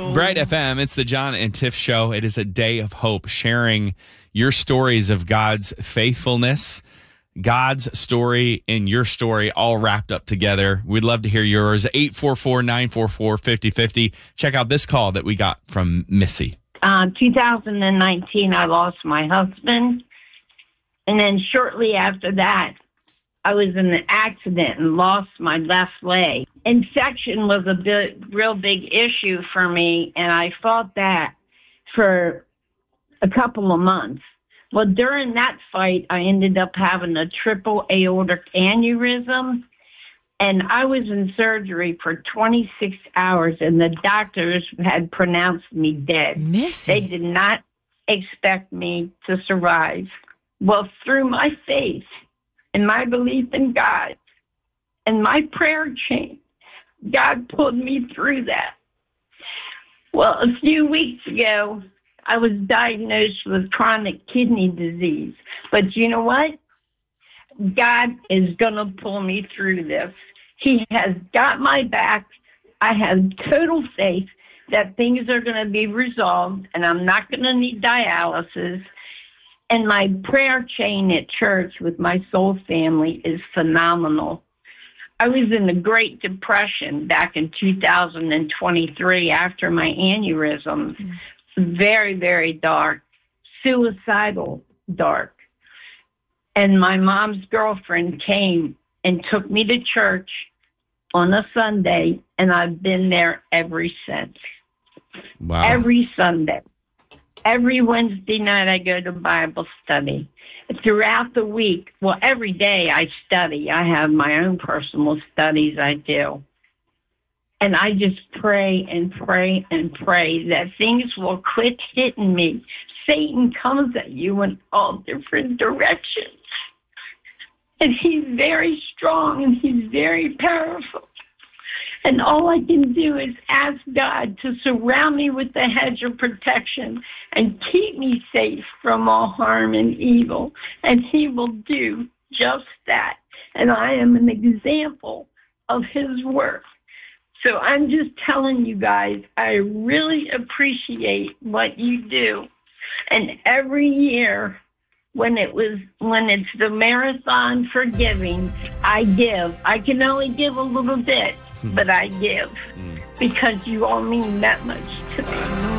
Bright FM, it's the John and Tiff Show. It is a day of hope, sharing your stories of God's faithfulness, God's story and your story all wrapped up together. We'd love to hear yours. 844-944-5050. Check out this call that we got from Missy. 2019, I lost my husband. And then shortly after that, I was in an accident and lost my left leg. Infection was a real big issue for me, and I fought that for a couple of months. Well, during that fight, I ended up having a triple aortic aneurysm, and I was in surgery for 26 hours, and the doctors had pronounced me dead. Missy. They did not expect me to survive. Well, through my faith and my belief in God and my prayer chain, God pulled me through that. Well, a few weeks ago, I was diagnosed with chronic kidney disease. But you know what? God is going to pull me through this. He has got my back. I have total faith that things are going to be resolved and I'm not going to need dialysis. And my prayer chain at church with my soul family is phenomenal. I was in the Great Depression back in 2023 after my aneurysm. Very, very dark, suicidal dark. And my mom's girlfriend came and took me to church on a Sunday, and I've been there ever since. Wow. Every Sunday. Every Wednesday night I go to Bible study. Throughout the week, well, every day I study. I have my own personal studies I do. And I just pray and pray and pray that things will quit hitting me. Satan comes at you in all different directions. And he's very strong and he's very powerful. And all I can do is ask God to surround me with the hedge of protection and keep me safe from all harm and evil. And he will do just that. And I am an example of his work. So I'm just telling you guys, I really appreciate what you do. And every year, when it's the marathon for giving, I give. I can only give a little bit, but I give because you all mean that much to me.